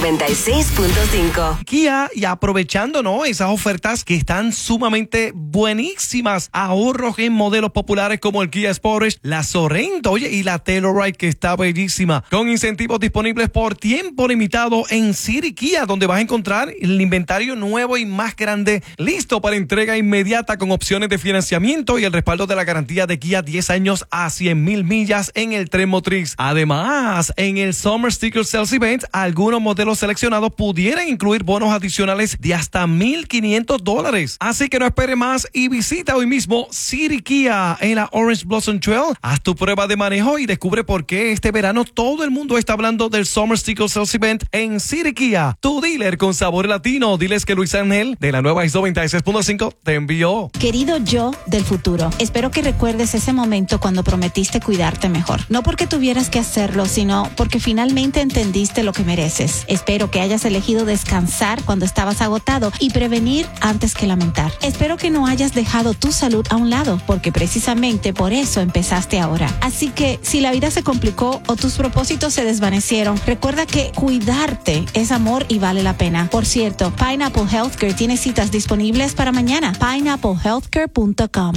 96.5. Kia, y aprovechando, ¿no?, esas ofertas que están sumamente buenísimas. Ahorros en modelos populares como el Kia Sportage, la Sorento, oye, y la Telluride, que está bellísima. Con incentivos disponibles por tiempo limitado en City Kia, donde vas a encontrar el inventario nuevo y más grande, listo para entrega inmediata con opciones de financiamiento y el respaldo de la garantía de Kia 10 años a 100,000 millas en el tren motriz. Además, en el Summer Sticker Sales Event, algunos modelos seleccionados pudieran incluir bonos adicionales de hasta $1,500. Así que no espere más y visita hoy mismo City Kia en la Orange Blossom Trail. Haz tu prueba de manejo y descubre por qué este verano todo el mundo está hablando del Summer Sticker Sales Event en City Kia, tu dealer con sabor latino. Diles que Luis Ángel de la nueva 96.5 te envió. Querido yo del futuro, espero que recuerdes ese momento cuando prometiste cuidarte mejor. No porque tuvieras que hacerlo, sino porque finalmente entendiste lo que mereces. Espero que hayas elegido descansar cuando estabas agotado y prevenir antes que lamentar. Espero que no hayas dejado tu salud a un lado, porque precisamente por eso empezaste ahora. Así que si la vida se complicó o tus propósitos se desvanecieron, recuerda que cuidarte es amor y vale la pena. Por cierto, Pineapple Healthcare tiene citas disponibles para mañana. pineapplehealthcare.com.